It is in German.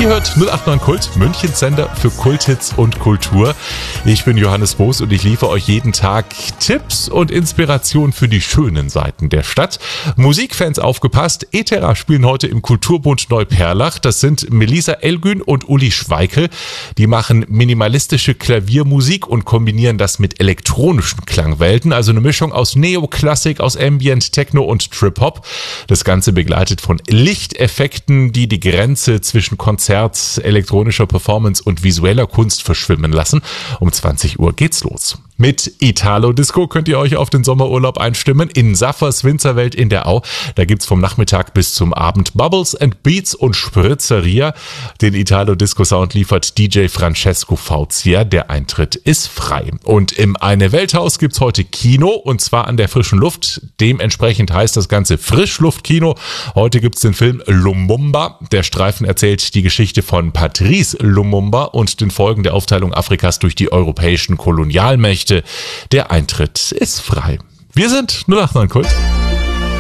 Ihr hört 089 Kult, Münchens Sender für Kulthits und Kultur. Ich bin Johannes Boos und ich liefere euch jeden Tag Tipps und Inspiration für die schönen Seiten der Stadt. Musikfans aufgepasst, Etera spielen heute im Kulturbund Neuperlach. Das sind Melissa Elgün und Uli Schweikel. Die machen minimalistische Klaviermusik und kombinieren das mit elektronischen Klangwelten. Also eine Mischung aus Neoklassik, aus Ambient, Techno und Trip-Hop. Das Ganze begleitet von Lichteffekten, die die Grenze zwischen Konzert, elektronischer Performance und visueller Kunst verschwimmen lassen. Um 20 Uhr geht's los. Mit Italo Disco könnt ihr euch auf den Sommerurlaub einstimmen in Saffers Winzerwelt in der Au. Da gibt's vom Nachmittag bis zum Abend Bubbles and Beats und Spritzeria. Den Italo Disco Sound liefert DJ Francesco Fauzia. Der Eintritt ist frei. Und im Eine-Welt-Haus gibt's heute Kino und zwar an der frischen Luft. Dementsprechend heißt das Ganze Frischluftkino. Heute gibt's den Film Lumumba. Der Streifen erzählt die Geschichte von Patrice Lumumba und den Folgen der Aufteilung Afrikas durch die europäischen Kolonialmächte. Der Eintritt ist frei. Wir sind 089 Kult.